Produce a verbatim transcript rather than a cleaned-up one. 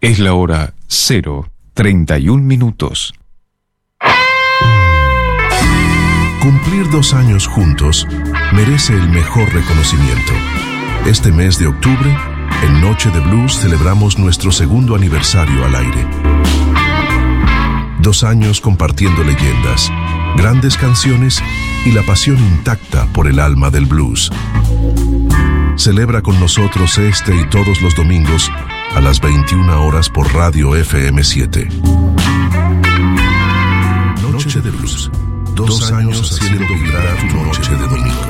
Es la hora cero treinta y un minutos. Cumplir dos años juntos merece el mejor reconocimiento. Este mes de octubre, en Noche de Blues, celebramos nuestro segundo aniversario al aire. Dos años compartiendo leyendas, grandes canciones y la pasión intacta por el alma del blues. Celebra con nosotros este y todos los domingos a las veintiuna horas por Radio F M siete. Noche de Blues. Dos años haciendo vibrar tu noche de domingo.